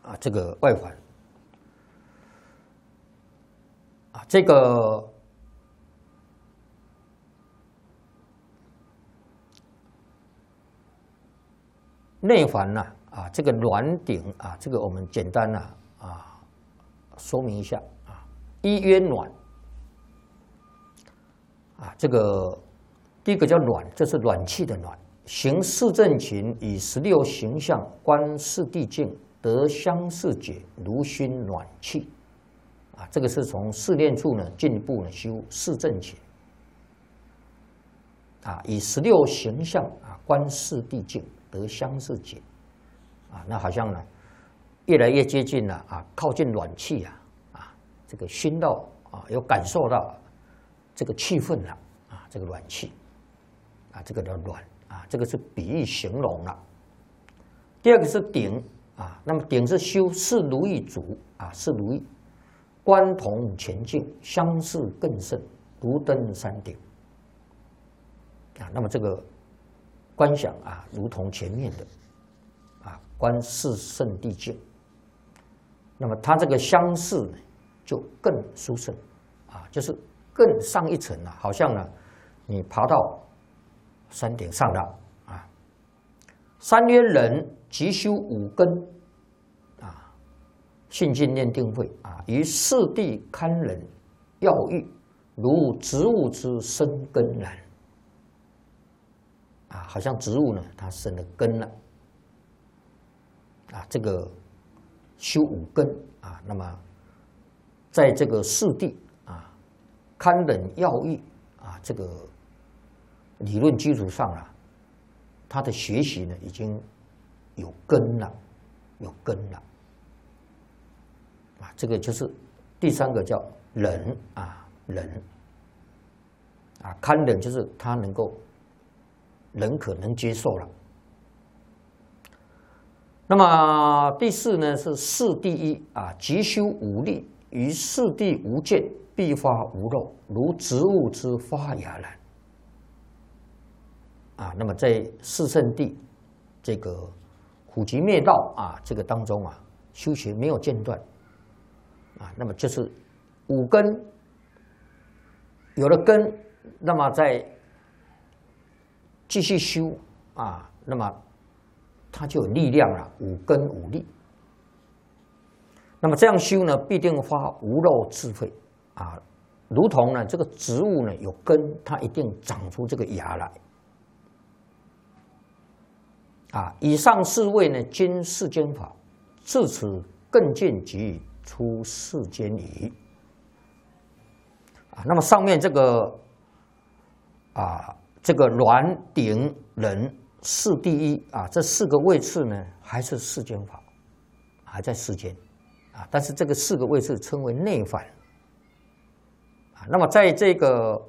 这个外环这个内环呢这个卵顶这个我们简单说明一下一曰卵这个第一个叫卵，这是卵气的卵。行四正勤，以16形象观四谛境，得相似解，如熏暖气。这个是从四念处呢进一步呢修四正勤。以16形象观四谛境，得相似解。那好像呢越来越接近了靠近暖气这个熏到有感受到这个气氛了这个暖气这个叫暖这个是比喻形容了。第二个是顶那么顶是修四如意足四如意，观同前进，相似更甚，如登山顶那么这个观想如同前面的观四圣谛境，那么它这个相似呢就更殊胜就是更上一层了，好像呢你爬到山顶上了三曰忍，即修五根信心念定慧于四谛堪忍要欲，如植物之生根然好像植物呢它生了根了这个修五根那么在这个四谛堪忍要欲这个理论基础上他的学习呢已经有根了，这个就是第三个叫忍忍堪忍就是他能够忍可能接受了。那么第四呢是四谛一即修五力，于四谛无见，必发无漏，如植物之发芽然那么在四圣谛这个苦集灭道这个当中修学没有间断那么就是五根有了根，那么再继续修那么它就有力量了，五根五力。那么这样修呢，必定发无漏智慧如同呢这个植物呢有根，它一定长出这个芽来以上四位呢经世间法，自此更见即出世间矣那么上面这个这个卵顶忍四谛一这四个位次呢还是世间法，还在世间但是这个四个位次称为内反那么在这个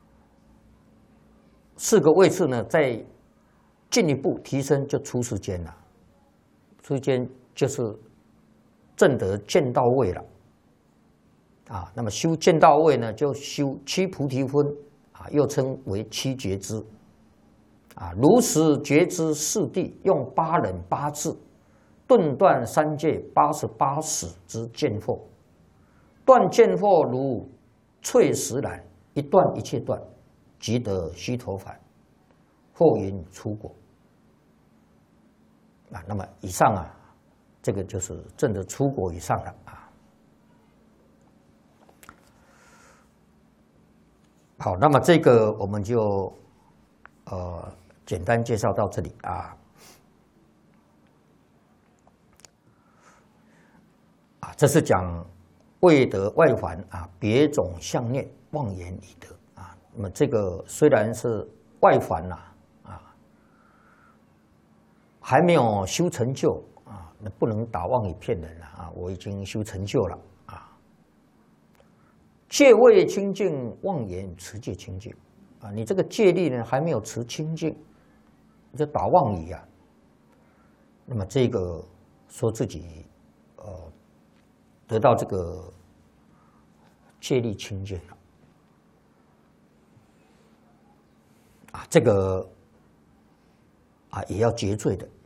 四个位次呢再进一步提升就出世间了，出世间就是证得见道位了那么修见道位呢就修七菩提分又称为七觉支如实觉知四谛，用八忍八智顿断三界88识之见惑，断见惑如翠石兰，一断一切断，即得须陀洹，或云出果那么以上这个就是证得出果以上了好，那么这个我们就简单介绍到这里这是讲未得外还别种相念妄言已得那么这个虽然是外还还没有修成就那不能打妄语骗人了我已经修成就了戒未清净，妄言持戒清净你这个戒律呢还没有持清净，就打妄语那么这个说自己得到这个戒律清净了这个也要结罪的